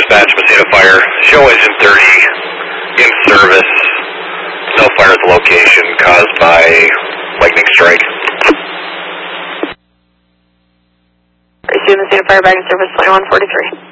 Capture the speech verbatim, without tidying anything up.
Dispatch, Messina Fire. Show engine thirty in service. No fire at the location caused by lightning strike. Receive Messina Fire back in service, twenty-one forty-three.